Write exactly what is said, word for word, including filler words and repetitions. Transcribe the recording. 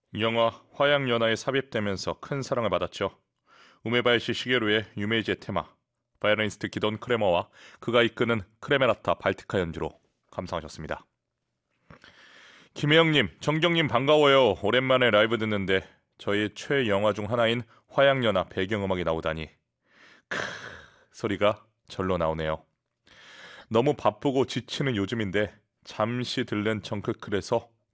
영화 화양연화에 삽입되면서 큰 사랑을 받았죠. 우메바야시 시게루의 유메이지의 테마, 바이올리니스트 기돈 크레머와 그가 이끄는 크레메라타 발티카 연주로 감상하셨습니다. 김혜영님, 정경님 반가워요. 오랜만에 라이브 듣는데 저희 최영화 중 하나인 화양연화 배경음악이 나오다니 크 소리가 절로 나오네요. 너무 바쁘고 지치는 요즘인데 잠시 들른 정크클에서